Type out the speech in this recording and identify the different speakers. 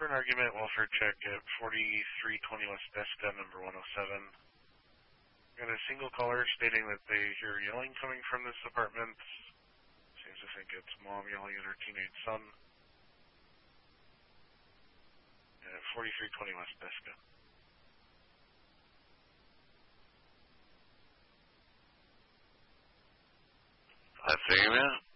Speaker 1: for an argument, welfare check at 4320 West Desca, number 107. Got a single caller stating that they hear yelling coming from this apartment. Seems to think it's mom yelling at her teenage son. At 4320 West Desca.
Speaker 2: I figure it out.